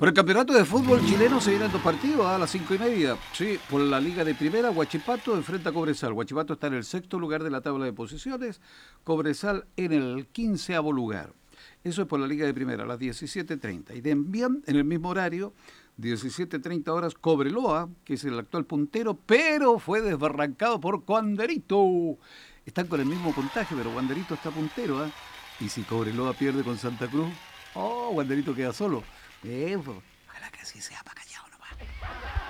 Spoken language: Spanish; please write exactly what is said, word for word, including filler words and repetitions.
Por el campeonato de fútbol chileno se vienen dos partidos a las cinco y media. Sí, por la Liga de Primera, Huachipato enfrenta a Cobresal. Huachipato está en el sexto lugar de la tabla de posiciones, Cobresal en el quinceavo lugar. Eso es por la Liga de Primera, a las diecisiete treinta. Y también en el mismo horario, diecisiete treinta horas, Cobreloa, que es el actual puntero, pero fue desbarrancado por Wanderito. Están con el mismo puntaje, pero Wanderito está puntero, ¿eh? Y si Cobreloa pierde con Santa Cruz, oh, Wanderito queda solo. Eh, pues, ojalá que así sea para callado.